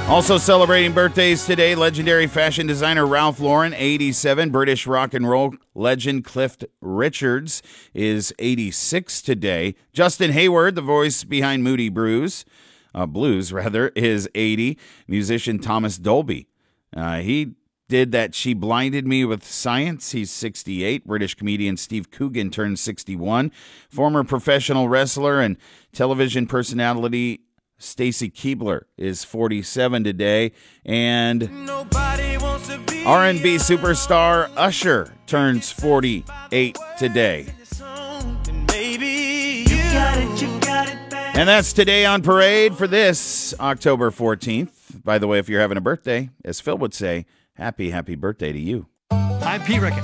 Also celebrating birthdays today, legendary fashion designer Ralph Lauren, 87. British rock and roll legend Cliff Richards is 86 today. Justin Hayward, the voice behind Moody Blues, is 80. Musician Thomas Dolby. He did that She Blinded Me with Science. He's 68. British comedian Steve Coogan turned 61. Former professional wrestler and television personality Stacy Keibler is 47 today, and R&B superstar Usher turns 48 today. And that's Today on Parade for this October 14th. By the way, if you're having a birthday, as Phil would say, happy birthday to you. I'm Pete Rickett.